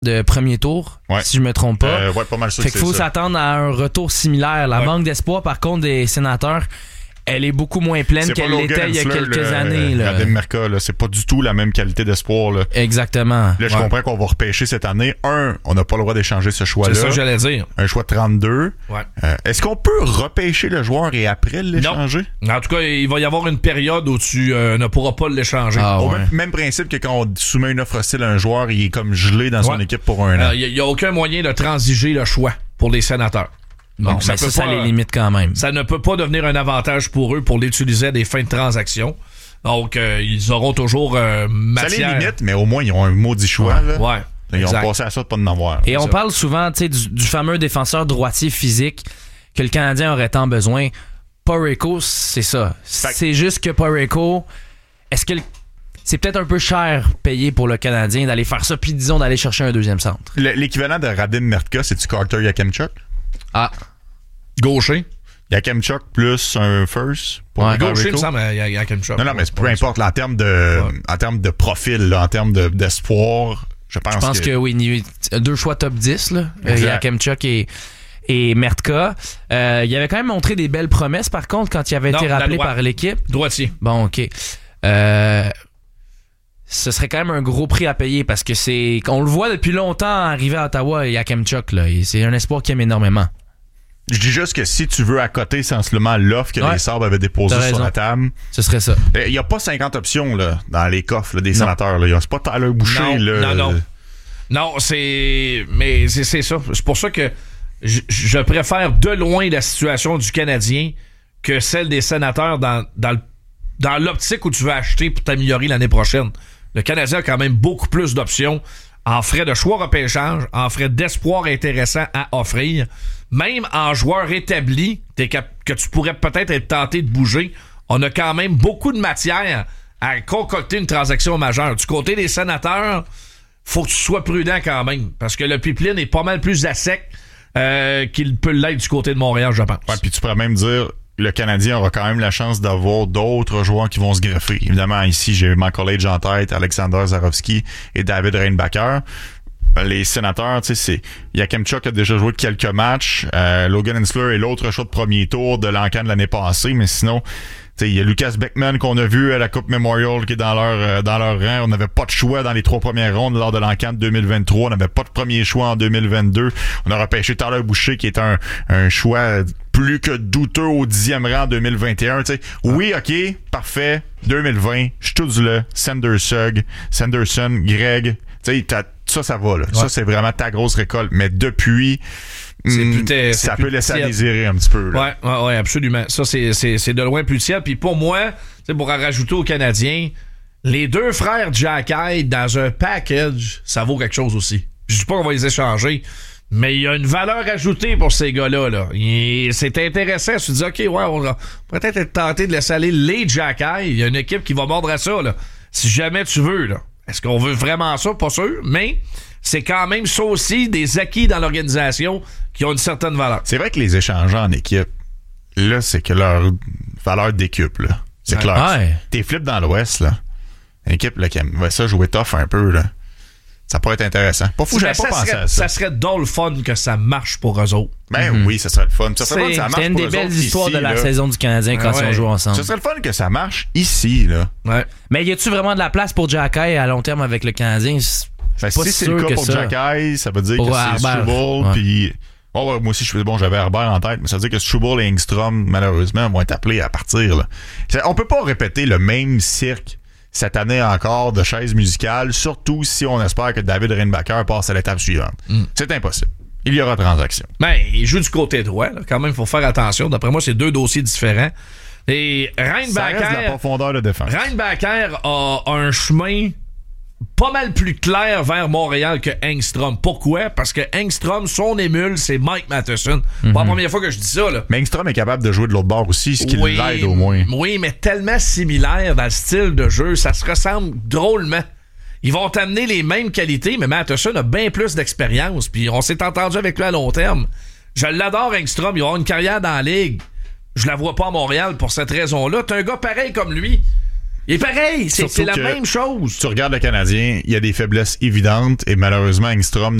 de premier tour, si je me trompe pas. Ouais, pas mal sûr. Fait qu'il faut s'attendre à un retour similaire. La manque d'espoir, par contre, des Sénateurs, elle est beaucoup moins pleine qu'elle l'était il y a quelques années. Radim Merca, là, c'est pas du tout la même qualité d'espoir. Là. Exactement. Là, je comprends qu'on va repêcher cette année. On n'a pas le droit d'échanger ce choix-là. C'est ça que j'allais dire. Un choix de 32. Ouais. Est-ce qu'on peut repêcher le joueur et après l'échanger? Non. En tout cas, il va y avoir une période où tu ne pourras pas l'échanger. Même principe que quand on soumet une offre hostile à un joueur, il est comme gelé dans son équipe pour un an. Il n'y a aucun moyen de transiger le choix pour les Sénateurs. Donc, ça les limite quand même. Ça ne peut pas devenir un avantage pour eux pour l'utiliser à des fins de transaction. Donc, ils auront toujours matière. Ça les limite, mais au moins, ils ont un maudit choix. Ouais. Ils ont passé à ça de pas en avoir. Et on parle souvent du fameux défenseur droitier physique que le Canadien aurait tant besoin. Parayko, c'est ça. C'est juste que Parayko, est-ce que c'est peut-être un peu cher payé pour le Canadien d'aller faire ça, puis disons d'aller chercher un deuxième centre? L'équivalent de Radim Merca, c'est-tu Carter Yakemchuk? Gaucher. Yakemchuk plus un first. Gaucher, il me semble, Yakemchuk. Non, mais peu importe, là, en termes de profil, là, en termes d'espoir, je pense que oui, il y a 2 choix top 10, là. Yakemchuk et Mertka. Il avait quand même montré des belles promesses, par contre, quand il avait été rappelé par l'équipe. Droitier. Bon, OK. Ce serait quand même un gros prix à payer parce que on le voit depuis longtemps arriver à Ottawa, Yakemchuk, là. C'est un espoir qu'il aime énormément. Je dis juste que si tu veux accoter sensiblement l'offre que les Sabres avaient déposée sur la table, ce serait ça. Il n'y a pas 50 options là, dans les coffres là, des Sénateurs. C'est pas Tyler Boucher. Non, c'est ça. C'est pour ça que je préfère de loin la situation du Canadien que celle des Sénateurs dans l'optique où tu veux acheter pour t'améliorer l'année prochaine. Le Canadien a quand même beaucoup plus d'options en frais de choix repêchage, en frais d'espoir intéressant à offrir, même en joueurs établis que tu pourrais peut-être être tenté de bouger. On a quand même beaucoup de matière à concocter une transaction majeure. Du côté des Sénateurs, faut que tu sois prudent quand même, parce que le pipeline est pas mal plus à sec qu'il peut l'être du côté de Montréal, je pense. Ouais, puis tu pourrais même dire le Canadien aura quand même la chance d'avoir d'autres joueurs qui vont se greffer. Évidemment, ici, j'ai Michael en tête, Alexander Zarovski et David Reinbacher. Les Sénateurs, tu sais, Yakemchuk a déjà joué quelques matchs. Logan Hensler est l'autre choix de premier tour de l'Encan de l'année passée, mais sinon, il y a Lucas Beckman qu'on a vu à la Coupe Memorial qui est dans leur rang. On n'avait pas de choix dans les 3 premières rondes lors de l'Encan de 2023. On n'avait pas de premier choix en 2022. On a repêché Tyler Boucher qui est un choix plus que douteux au 10e rang en 2021. T'sais. Oui, OK, parfait. 2020, Stutzle, Sanderson, Greg. Ça va. Là. Ouais. Ça, c'est vraiment ta grosse récolte. Mais depuis... ça peut laisser à désirer un petit peu. Là. Ouais, absolument. Ça, c'est de loin plus tiède. Puis pour moi, pour en rajouter aux Canadiens, les 2 frères Jacky dans un package, ça vaut quelque chose aussi. Je dis pas qu'on va les échanger, mais il y a une valeur ajoutée pour ces gars-là. Là. C'est intéressant. Tu te dis, OK, on va peut-être être tenté de laisser aller les Jacky. Il y a une équipe qui va mordre à ça. Là. Si jamais tu veux. Là. Est-ce qu'on veut vraiment ça? Pas sûr, mais... c'est quand même ça aussi des acquis dans l'organisation qui ont une certaine valeur. C'est vrai que les échangeants en équipe, là, c'est que leur valeur décuple. Là. C'est clair. Ouais. T'es flip dans l'Ouest, là. Une équipe là, qui aimerait ça jouer tough un peu, là. Ça pourrait être intéressant. Pas fou, j'avais pas pensé à ça. Ça serait le fun que ça marche pour eux autres. Oui, ça serait le fun. Ça serait le fun que ça marche c'est une pour des eux belles autres histoires ici, de la là. saison du Canadien quand ils ont joué ensemble. Ça serait le fun que ça marche ici, là. Ouais. Mais y a-tu vraiment de la place pour Jacky à long terme avec le Canadien? Si c'est le cas pour Jacky, ça veut dire que c'est Struble, puis... moi aussi, j'avais Herbert en tête, mais ça veut dire que Struble et Engstrom, malheureusement, vont être appelés à partir. Là. On peut pas répéter le même cirque cette année encore de chaises musicales, surtout si on espère que David Reinbacher passe à l'étape suivante. C'est impossible. Il y aura transaction. Il joue du côté droit. Là. Quand même, il faut faire attention. D'après moi, c'est 2 dossiers différents. Et Reinbacher... Ça reste de la profondeur de défense. Reinbacher a un chemin pas mal plus clair vers Montréal que Engstrom. Pourquoi? Parce que Engstrom, son émule, c'est Mike Matheson. Pas la première fois que je dis ça. Là. Mais Engstrom est capable de jouer de l'autre bord aussi, ce qui l'aide au moins. Oui, mais tellement similaire dans le style de jeu, ça se ressemble drôlement. Ils vont t'amener les mêmes qualités, mais Matheson a bien plus d'expérience. Puis on s'est entendu avec lui à long terme. Je l'adore, Engstrom. Il va avoir une carrière dans la ligue. Je la vois pas à Montréal pour cette raison-là. T'as un gars pareil comme lui. Il est pareil, c'est Surtout la que même chose. Tu regardes le Canadien, il y a des faiblesses évidentes et malheureusement, Engstrom